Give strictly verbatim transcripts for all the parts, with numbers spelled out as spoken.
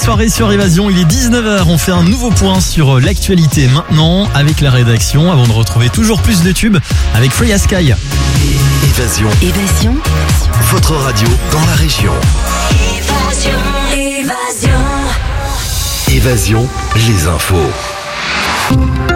soirée sur Évasion, il est dix-neuf heures, on fait un nouveau point sur l'actualité maintenant avec la rédaction avant de retrouver toujours plus de tubes avec Free As Sky. Évasion. Évasion. Votre radio dans la région. Évasion. Évasion. Évasion, les infos.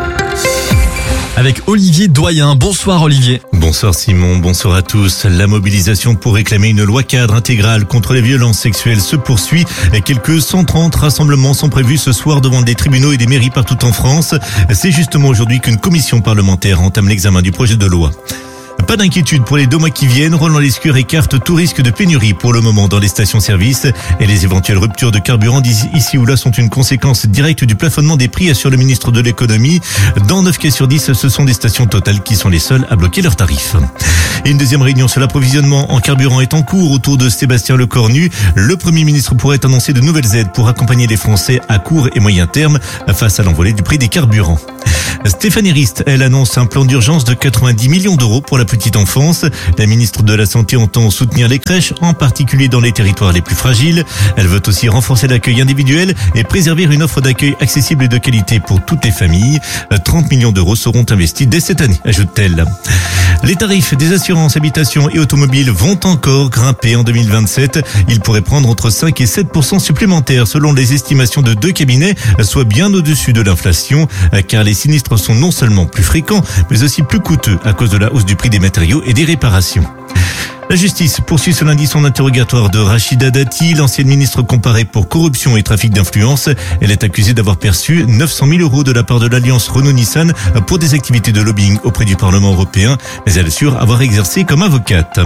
Avec Olivier Doyen. Bonsoir Olivier. Bonsoir Simon, bonsoir à tous. La mobilisation pour réclamer une loi cadre intégrale contre les violences sexuelles se poursuit. Quelques cent trente rassemblements sont prévus ce soir devant des tribunaux et des mairies partout en France. C'est justement aujourd'hui qu'une commission parlementaire entame l'examen du projet de loi. Pas d'inquiétude pour les deux mois qui viennent. Roland Lescure écarte tout risque de pénurie pour le moment dans les stations-service. Et les éventuelles ruptures de carburant ici ou là sont une conséquence directe du plafonnement des prix, assure le ministre de l'économie. Dans neuf cas sur dix, ce sont des stations Total qui sont les seules à bloquer leurs tarifs. Et une deuxième réunion sur l'approvisionnement en carburant est en cours autour de Sébastien Lecornu. Le Premier ministre pourrait annoncer de nouvelles aides pour accompagner les Français à court et moyen terme face à l'envolée du prix des carburants. Stéphanie Rist, elle annonce un plan d'urgence de quatre-vingt-dix millions d'euros pour la petite enfance. La ministre de la Santé entend soutenir les crèches, en particulier dans les territoires les plus fragiles. Elle veut aussi renforcer l'accueil individuel et préserver une offre d'accueil accessible et de qualité pour toutes les familles. trente millions d'euros seront investis dès cette année, ajoute-t-elle. Les tarifs des assurances, habitation et automobiles vont encore grimper en deux mille vingt-sept. Ils pourraient prendre entre cinq et sept pour cent supplémentaires selon les estimations de deux cabinets, soit bien au-dessus de l'inflation, car les sinistres sont non seulement plus fréquents, mais aussi plus coûteux à cause de la hausse du prix des matériaux et des réparations. La justice poursuit ce lundi son interrogatoire de Rachida Dati, l'ancienne ministre comparée pour corruption et trafic d'influence. Elle est accusée d'avoir perçu neuf cent mille euros de la part de l'alliance Renault-Nissan pour des activités de lobbying auprès du Parlement européen, mais elle assure avoir exercé comme avocate.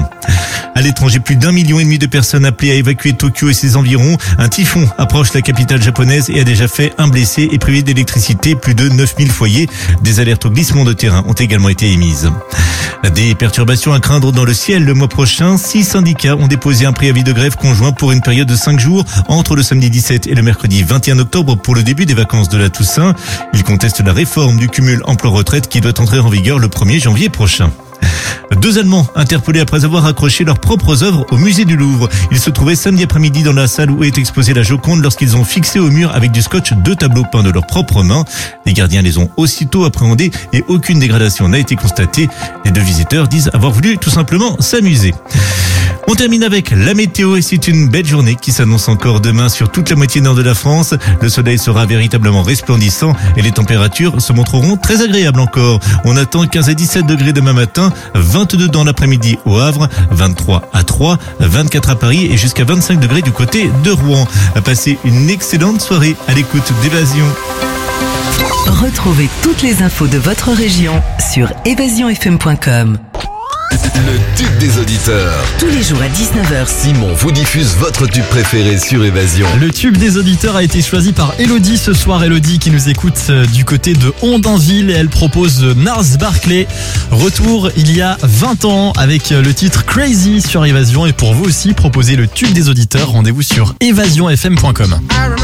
À l'étranger, plus d'un million et demi de personnes appelées à évacuer Tokyo et ses environs. Un typhon approche la capitale japonaise et a déjà fait un blessé et privé d'électricité plus de neuf mille foyers. Des alertes au glissement de terrain ont également été émises. Des perturbations à craindre dans le ciel le mois prochain. Six syndicats ont déposé un préavis de grève conjoint pour une période de cinq jours entre le samedi dix-sept et le mercredi vingt et un octobre pour le début des vacances de la Toussaint. Ils contestent la réforme du cumul emploi-retraite qui doit entrer en vigueur le premier janvier prochain. Deux Allemands interpellés après avoir accroché leurs propres œuvres au musée du Louvre. Ils se trouvaient samedi après-midi dans la salle où est exposée la Joconde lorsqu'ils ont fixé au mur avec du scotch deux tableaux peints de leurs propres mains. Les gardiens les ont aussitôt appréhendés et aucune dégradation n'a été constatée. Les deux visiteurs disent avoir voulu tout simplement s'amuser. On termine avec la météo et c'est une belle journée qui s'annonce encore demain sur toute la moitié nord de la France. Le soleil sera véritablement resplendissant et les températures se montreront très agréables encore. On attend quinze à dix-sept degrés demain matin, vingt-deux dans l'après-midi au Havre, vingt-trois à Troyes, vingt-quatre à Paris et jusqu'à vingt-cinq degrés du côté de Rouen. À passer une excellente soirée à l'écoute d'Évasion. Retrouvez toutes les infos de votre région sur évasion f m point com. Le tube des auditeurs. Tous les jours à dix-neuf heures. Simon vous diffuse votre tube préféré sur Évasion. Le tube des auditeurs a été choisi par Elodie ce soir. Elodie qui nous écoute du côté de Ondinville et elle propose Nars Barclay. Retour il y a vingt ans avec le titre Crazy sur Évasion. Et pour vous aussi, proposez le tube des auditeurs. Rendez-vous sur évasion f m point com.